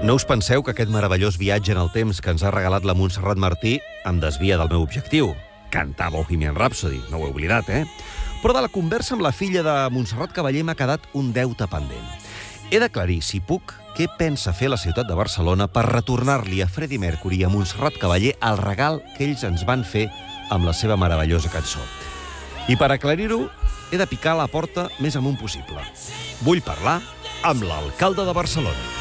No us penseu que aquest meravellós viatge en el temps que ens ha regalat la Montserrat Martí em desvia del meu objectiu. Cantar Bohemian Rhapsody, no ho he oblidat, Però de la conversa amb la filla de Montserrat Caballé m'ha quedat un deute pendent. He d'aclarir, si puc, què pensa fer la ciutat de Barcelona per retornar-li a Freddie Mercury i a Montserrat Caballé el regal que ells ens van fer amb la seva meravellosa cançó. I per aclarir-ho, he de picar la porta més amunt possible. Vull parlar amb l'alcalde de Barcelona.